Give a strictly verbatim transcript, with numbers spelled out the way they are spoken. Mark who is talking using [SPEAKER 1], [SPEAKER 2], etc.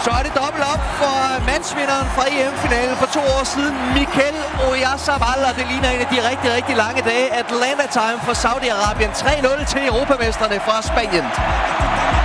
[SPEAKER 1] Så er det dobbelt op for mandsvinderen fra E M-finalen for to år siden, Mikel Oyarzabal, og det ligner en af de rigtig, rigtig lange dage. Atlanta Time for Saudi-Arabien, tre nul til europamesterne fra Spanien.